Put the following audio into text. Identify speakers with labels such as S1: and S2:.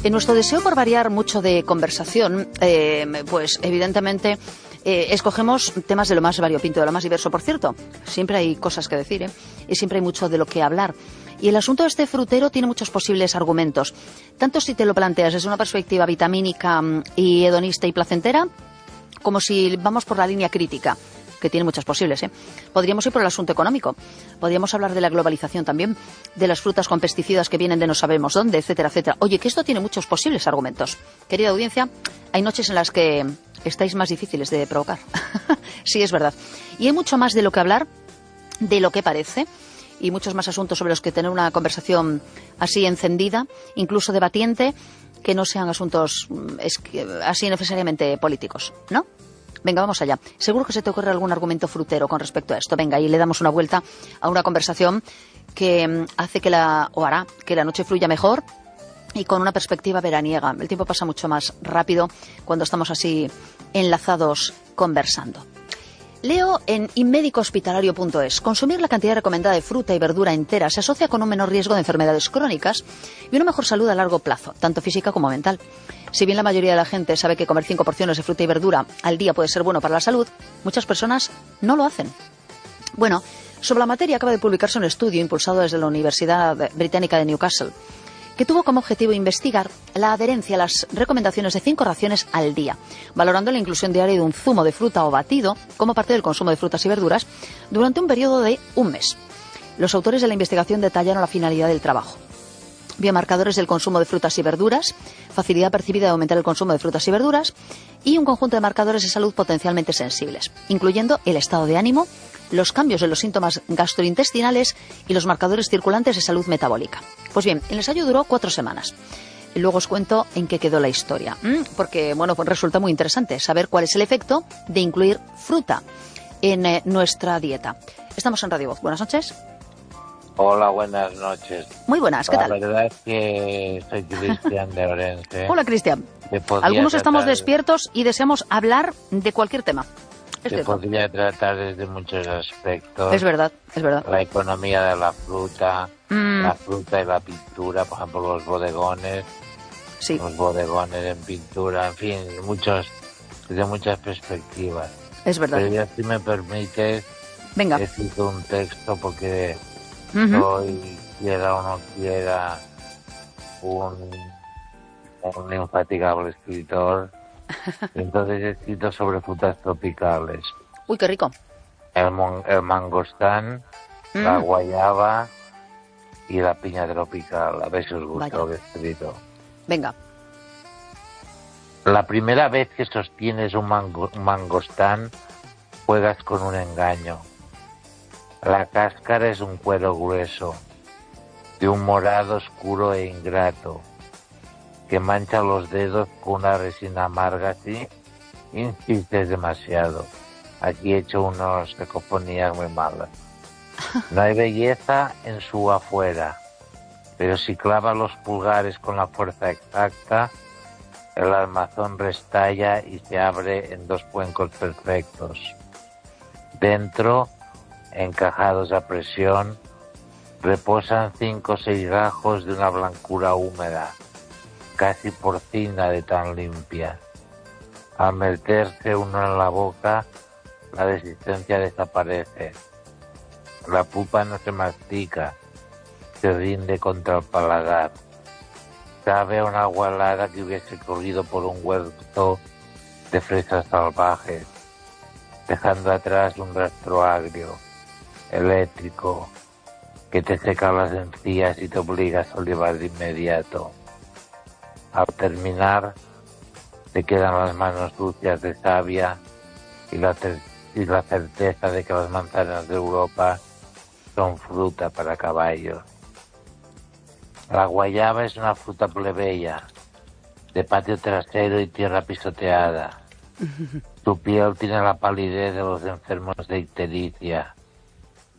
S1: En nuestro deseo por variar mucho de conversación, pues evidentemente escogemos temas de lo más variopinto, de lo más diverso. Por cierto, siempre hay cosas que decir, y siempre hay mucho de lo que hablar. Y el asunto de este frutero tiene muchos posibles argumentos, tanto si te lo planteas desde una perspectiva vitamínica y hedonista y placentera, como si vamos por la línea crítica, que tiene muchas posibles. Podríamos ir por el asunto económico, podríamos hablar de la globalización también, de las frutas con pesticidas que vienen de no sabemos dónde, etcétera, etcétera. Oye, que esto tiene muchos posibles argumentos. Querida audiencia, hay noches en las que estáis más difíciles de provocar. Sí, es verdad. Y hay mucho más de lo que hablar, de lo que parece, y muchos más asuntos sobre los que tener una conversación así encendida, incluso debatiente, que no sean asuntos así necesariamente políticos, ¿no? Venga, vamos allá. Seguro que se te ocurre algún argumento frutero con respecto a esto. Venga, y le damos una vuelta a una conversación que hace hará que la noche fluya mejor y con una perspectiva veraniega. El tiempo pasa mucho más rápido cuando estamos así enlazados conversando. Leo en inmedicohospitalario.es. Consumir la cantidad recomendada de fruta y verdura entera se asocia con un menor riesgo de enfermedades crónicas y una mejor salud a largo plazo, tanto física como mental. Si bien la mayoría de la gente sabe que comer 5 porciones de fruta y verdura al día puede ser bueno para la salud, muchas personas no lo hacen. Bueno, sobre la materia acaba de publicarse un estudio impulsado desde la Universidad Británica de Newcastle, que tuvo como objetivo investigar la adherencia a las recomendaciones de 5 raciones al día, valorando la inclusión diaria de un zumo de fruta o batido como parte del consumo de frutas y verduras durante un periodo de un mes. Los autores de la investigación detallaron la finalidad del trabajo. Biomarcadores del consumo de frutas y verduras, facilidad percibida de aumentar el consumo de frutas y verduras y un conjunto de marcadores de salud potencialmente sensibles, incluyendo el estado de ánimo, los cambios en los síntomas gastrointestinales y los marcadores circulantes de salud metabólica. Pues bien, el ensayo duró 4 semanas. Y luego os cuento en qué quedó la historia, porque bueno, pues resulta muy interesante saber cuál es el efecto de incluir fruta en nuestra dieta. Estamos en Radio Voz. Buenas noches.
S2: Hola, buenas noches.
S1: Muy buenas, ¿qué tal?
S2: La verdad es que soy Cristian de Orense.
S1: Hola, Cristian. Algunos estamos despiertos y deseamos hablar de cualquier tema.
S2: Se podría tratar desde muchos aspectos.
S1: Es verdad, es verdad.
S2: La economía de la fruta y la pintura, por ejemplo, los bodegones.
S1: Sí.
S2: Los bodegones en pintura, en fin, desde muchas perspectivas.
S1: Es verdad.
S2: Pero ya, si me permites,
S1: venga,
S2: he escrito un texto porque soy, quiera o no quiera, un infatigable escritor. Entonces he escrito sobre frutas tropicales.
S1: Uy, qué rico.
S2: El mangostán, la guayaba y la piña tropical. A ver si os gusta lo que he escrito.
S1: Venga.
S2: La primera vez que sostienes un mangostán, juegas con un engaño. La cáscara es un cuero grueso, de un morado oscuro e ingrato, que mancha los dedos con una resina amarga. Si insistes demasiado. Aquí he hecho unas cacofonías muy malas. No hay belleza en su afuera, pero si clavas los pulgares con la fuerza exacta, el armazón restalla y se abre en 2 cuencos perfectos. Dentro, encajados a presión, reposan 5 o 6 gajos de una blancura húmeda, casi porcina de tan limpia. Al meterse uno en la boca, la resistencia desaparece. La pulpa no se mastica, se rinde contra el paladar. Sabe a una agua helada que hubiese corrido por un huerto de fresas salvajes, dejando atrás un rastro agrio, eléctrico, que te seca las encías y te obliga a salivar de inmediato. Al terminar, te quedan las manos sucias de savia y la certeza de que las manzanas de Europa son fruta para caballos. La guayaba es una fruta plebeya, de patio trasero y tierra pisoteada. Su piel tiene la palidez de los enfermos de ictericia.